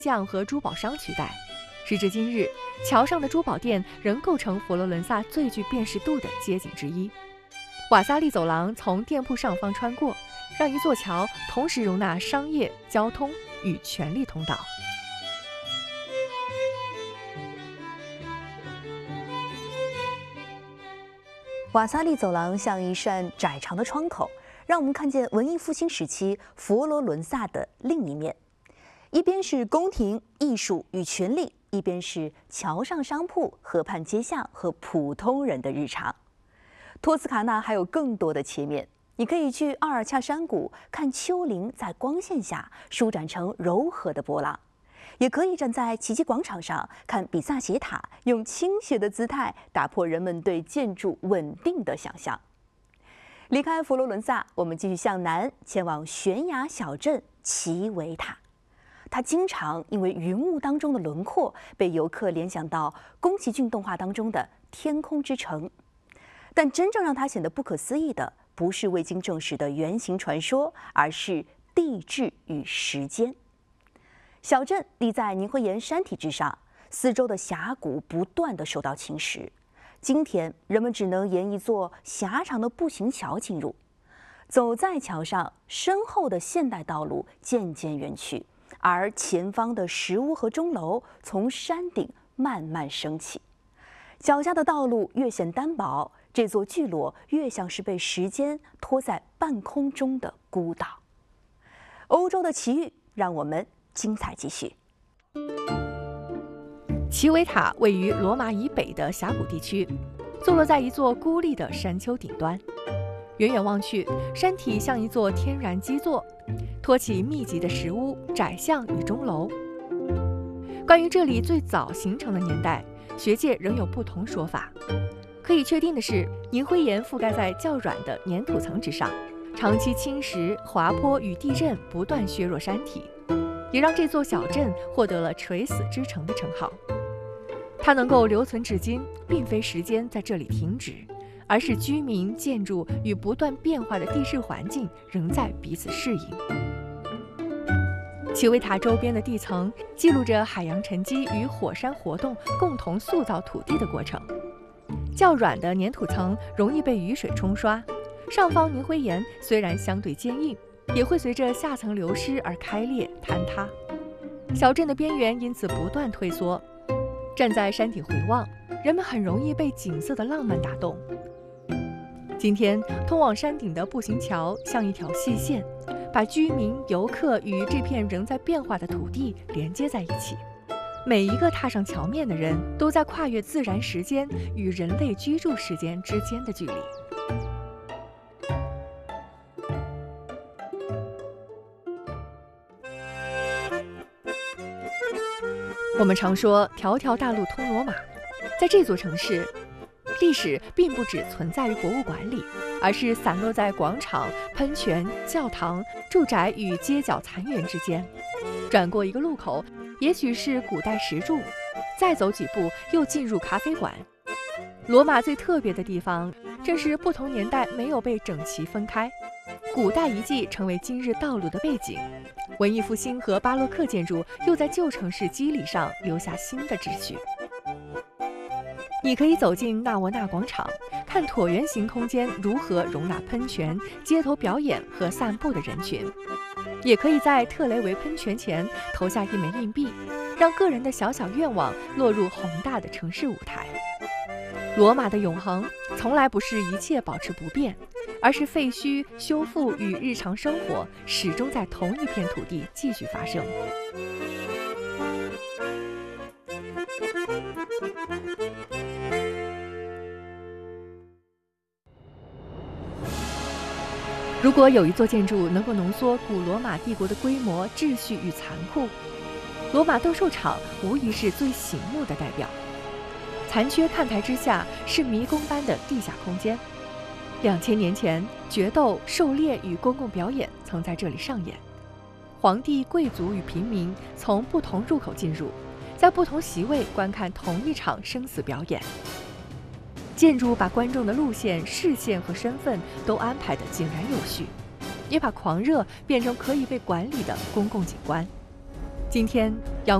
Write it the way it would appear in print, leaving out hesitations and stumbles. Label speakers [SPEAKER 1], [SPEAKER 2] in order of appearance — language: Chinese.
[SPEAKER 1] 匠和珠宝商取代。时至今日，桥上的珠宝店仍构成佛罗伦萨最具辨识度的街景之一。瓦萨利走廊从店铺上方穿过，让一座桥同时容纳商业、交通与权力通道。
[SPEAKER 2] 瓦萨利走廊像一扇窄长的窗口，让我们看见文艺复兴时期佛罗伦萨的另一面。一边是宫廷、艺术与权力，一边是桥上商铺、河畔街巷和普通人的日常。托斯卡纳还有更多的切面，你可以去奥尔恰山谷看丘陵在光线下舒展成柔和的波浪，也可以站在奇迹广场上看比萨斜塔用倾斜的姿态打破人们对建筑稳定的想象。离开佛罗伦萨，我们继续向南，前往悬崖小镇奇维塔。它经常因为云雾当中的轮廓被游客联想到宫崎骏动画当中的天空之城，但真正让它显得不可思议的，不是未经证实的原型传说，而是地质与时间。小镇立在凝灰岩山体之上，四周的峡谷不断地受到侵蚀。今天，人们只能沿一座狭长的步行桥进入。走在桥上，身后的现代道路渐渐远去，而前方的石屋和钟楼从山顶慢慢升起。脚下的道路越显单薄，这座聚落越像是被时间拖在半空中的孤岛。欧洲的奇遇，让我们精彩继续。
[SPEAKER 1] 奇维塔位于罗马以北的峡谷地区，坐落在一座孤立的山丘顶端。远远望去，山体像一座天然基座，托起密集的石屋、窄巷与钟楼。关于这里最早形成的年代，学界仍有不同说法。可以确定的是，凝灰岩覆盖在较软的粘土层之上，长期侵蚀、滑坡与地震不断削弱山体，也让这座小镇获得了垂死之城的称号。它能够留存至今，并非时间在这里停止，而是居民、建筑与不断变化的地势环境仍在彼此适应。奇维塔周边的地层记录着海洋沉积与火山活动共同塑造土地的过程。较软的粘土层容易被雨水冲刷，上方凝灰岩虽然相对坚硬，也会随着下层流失而开裂坍塌。小镇的边缘因此不断退缩。站在山顶回望，人们很容易被景色的浪漫打动。今天，通往山顶的步行桥像一条细线，把居民、游客与这片仍在变化的土地连接在一起。每一个踏上桥面的人，都在跨越自然时间与人类居住时间之间的距离。我们常说条条大路通罗马，在这座城市，历史并不只存在于博物馆里，而是散落在广场、喷泉、教堂、住宅与街角残垣之间。转过一个路口，也许是古代石柱，再走几步又进入咖啡馆。罗马最特别的地方，正是不同年代没有被整齐分开，古代遗迹成为今日道路的背景，文艺复兴和巴洛克建筑又在旧城市肌理上留下新的秩序。你可以走进纳沃纳广场，看椭圆形空间如何容纳喷泉、街头表演和散步的人群；也可以在特雷维喷泉前投下一枚硬币，让个人的小小愿望落入宏大的城市舞台。罗马的永恒从来不是一切保持不变，而是废墟、修复与日常生活始终在同一片土地继续发生。如果有一座建筑能够浓缩古罗马帝国的规模、秩序与残酷，罗马斗兽场无疑是最醒目的代表。残缺看台之下是迷宫般的地下空间，2000年前，决斗、狩猎与公共表演曾在这里上演。皇帝、贵族与平民从不同入口进入，在不同席位观看同一场生死表演。建筑把观众的路线、视线和身份都安排得井然有序，也把狂热变成可以被管理的公共景观。 今天，阳